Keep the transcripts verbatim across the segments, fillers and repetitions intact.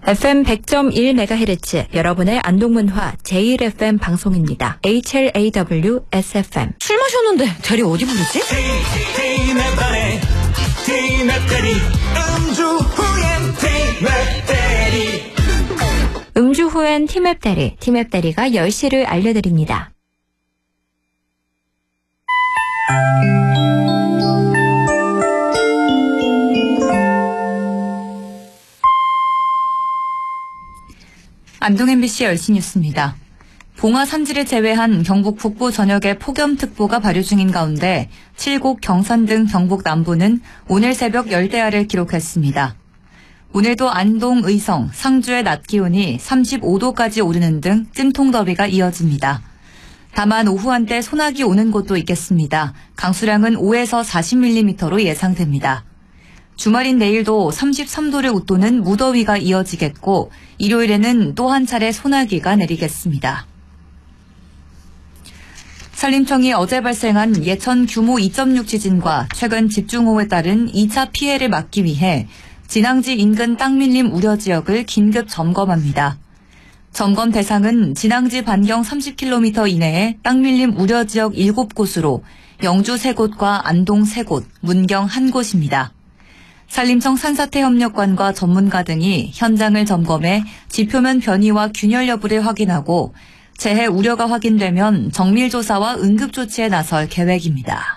에프엠 백 점 일 메가헤르츠 여러분의 안동문화 제일 에프엠 방송입니다. 에이치엘에이더블유 에스에프엠. 술 마셨는데 대리 어디 부르지? 음주 후엔 티맵 대리, 티맵 대리가 열 시를 알려드립니다. 안동 엠비씨 열 시 뉴스입니다. 봉화 산지를 제외한 경북 북부 전역에 폭염특보가 발효 중인 가운데 칠곡, 경산 등 경북 남부는 오늘 새벽 열대야를 기록했습니다. 오늘도 안동, 의성, 상주의 낮 기온이 삼십오 도까지 오르는 등 찜통더위가 이어집니다. 다만 오후 한때 소나기 오는 곳도 있겠습니다. 강수량은 오에서 사십 밀리미터로 예상됩니다. 주말인 내일도 삼십삼 도를 웃도는 무더위가 이어지겠고 일요일에는 또 한 차례 소나기가 내리겠습니다. 산림청이 어제 발생한 예천 규모 이 점 육 지진과 최근 집중호우에 따른 이 차 피해를 막기 위해 진앙지 인근 땅 밀림 우려 지역을 긴급 점검합니다. 점검 대상은 진앙지 반경 삼십 킬로미터 이내의 땅 밀림 우려 지역 일곱 곳으로 영주 세 곳과 안동 세 곳, 문경 한 곳입니다. 산림청 산사태협력관과 전문가 등이 현장을 점검해 지표면 변이와 균열 여부를 확인하고 재해 우려가 확인되면 정밀조사와 응급조치에 나설 계획입니다.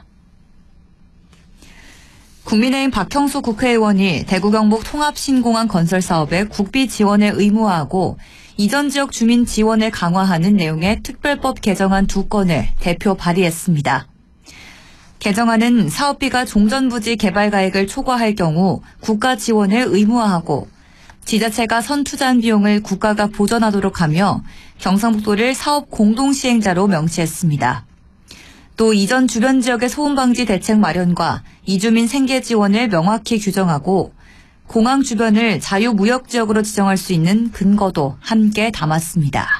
국민의힘 박형수 국회의원이 대구 경북 통합신공항 건설 사업에 국비 지원을 의무화하고 이전 지역 주민 지원을 강화하는 내용의 특별법 개정안 두 건을 대표 발의했습니다. 개정안은 사업비가 종전부지 개발 가액을 초과할 경우 국가 지원을 의무화하고 지자체가 선투자한 비용을 국가가 보전하도록 하며 경상북도를 사업 공동시행자로 명시했습니다. 또 이전 주변 지역의 소음방지 대책 마련과 이주민 생계 지원을 명확히 규정하고 공항 주변을 자유무역지역으로 지정할 수 있는 근거도 함께 담았습니다.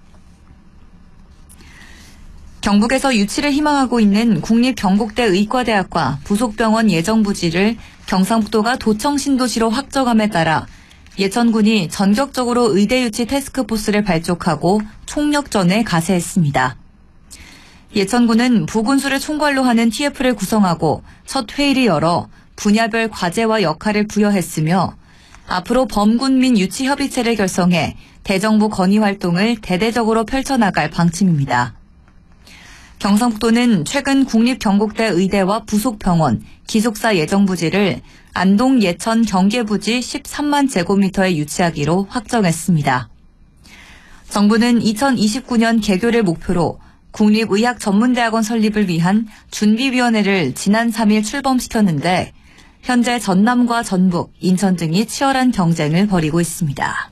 경북에서 유치를 희망하고 있는 국립경북대 의과대학과 부속병원 예정부지를 경상북도가 도청신도시로 확정함에 따라 예천군이 전격적으로 의대 유치 태스크포스를 발족하고 총력전에 가세했습니다. 예천군은 부군수를 총괄로 하는 티에프를 구성하고 첫 회의를 열어 분야별 과제와 역할을 부여했으며 앞으로 범군민 유치 협의체를 결성해 대정부 건의 활동을 대대적으로 펼쳐나갈 방침입니다. 경상북도는 최근 국립경북대 의대와 부속병원, 기숙사 예정부지를 안동, 예천, 경계부지 십삼만 제곱미터에 유치하기로 확정했습니다. 정부는 이천이십구 년 개교를 목표로 국립의학전문대학원 설립을 위한 준비위원회를 지난 삼 일 출범시켰는데 현재 전남과 전북, 인천 등이 치열한 경쟁을 벌이고 있습니다.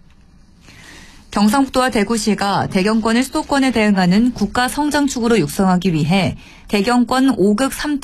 경상북도와 대구시가 대경권을 수도권에 대응하는 국가 성장축으로 육성하기 위해 대경권 오 급 삼